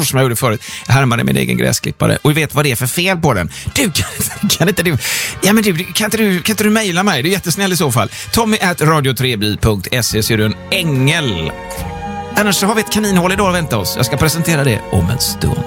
som jag gjorde förut. Jag härmade min egen gräsklippare. Och vi vet vad det är för fel på den. Du, kan inte du mejla mig? Du är jättesnäll i så fall. Tommy@radio3bil.se, så är du en ängel. Annars så har vi ett kaninhål idag att vänta oss. Jag ska presentera det om en stund.